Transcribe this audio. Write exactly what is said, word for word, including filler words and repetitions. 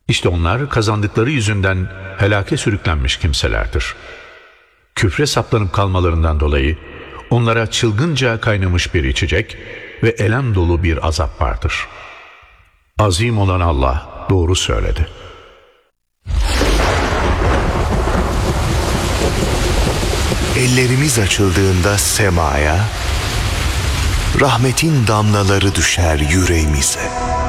İşte onlar kazandıkları yüzünden helake sürüklenmiş kimselerdir. Küfre saplanıp kalmalarından dolayı onlara çılgınca kaynamış bir içecek ve elem dolu bir azap vardır. Azim olan Allah doğru söyledi. Ellerimiz açıldığında semaya, rahmetin damlaları düşer yüreğimize.